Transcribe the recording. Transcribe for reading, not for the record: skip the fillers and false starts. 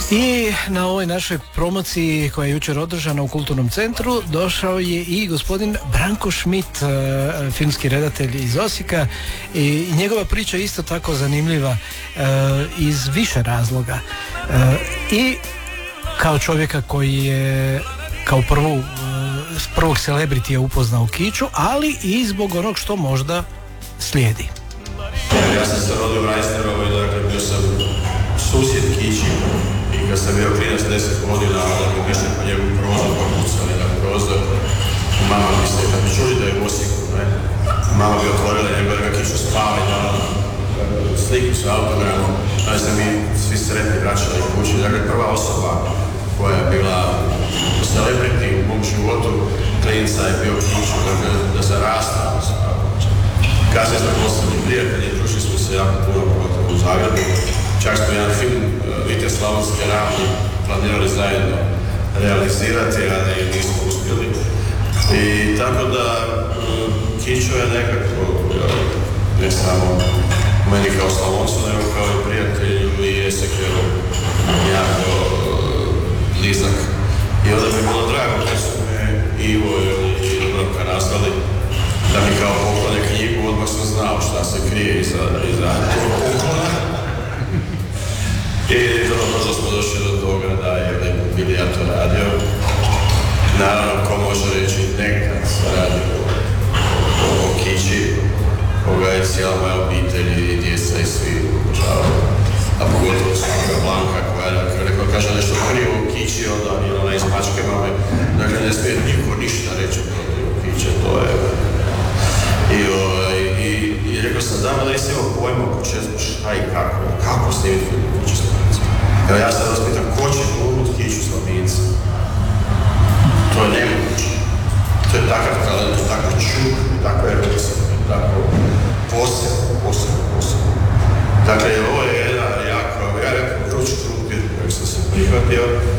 I na ovoj našoj promociji koja je jučer održana u Kulturnom centru došao je i gospodin Branko Schmidt, filmski redatelj iz Osijeka, i njegova priča je isto tako zanimljiva iz više razloga. I kao čovjeka koji je kao prvog celebritija upoznao Kiću, ali i zbog onog što možda slijedi. Ja sam se rodio u Rajsterovoj, dakle bio sam susjed Kići i kad sam bio 13-10 godina, dakle išli po njegovu prozor, pa pucali na prozor. Mama mi se, kad mi čuli da je u Osijeku, ne, mama bi otvorila njegove ga Kiću spali, sliku s autogramom, ali sam mi svi sretni vraćali kući. Dakle, prva osoba koja je bila celebrity u mom životu, klinica je bio Kiću, dakle, da se rastao. Kasnije smo postali prijatelji, družili smo se jako puno u Zagrebu. Čak smo jedan film Vite Slavonske ravni planirali zajedno realizirati, a nismo uspjeli. I tako da Kićo je nekako, ne samo meni kao Slavoncu, nego kao i prijatelju i Esekielu jako blizak. I onda mi je bilo drago kad su me Ivo i Dubravka nazvali da mi kao poklone knjigu, odmah sam znao šta se krije iza tog poklona. I vrlo brzo smo došli do toga da je Vilija to radio. Naravno, ko može reći, nekad se radi o Kići, koga je cijela moja obitelj i djeca i svi obožavaju. A pogotovo svoga Blanka koja rekao kaže nešto krivo o Kići, onda ona iz mačke mame. Dakle, ne smije niko ništa reći protiv Kiće, to je... I rekao sam, dama da nisi imao pojma oko često šta i kako snimiti film Kiću Slaminca. Evo ja sad vas pitam, ko će glumit Kiću Slaminca? To je nemoguće. To je takav talent, to je takav čuk, tako je realisan, tako posebno. Dakle, ovo je jedan jako vruć krumpir kojeg sam se prihvatio.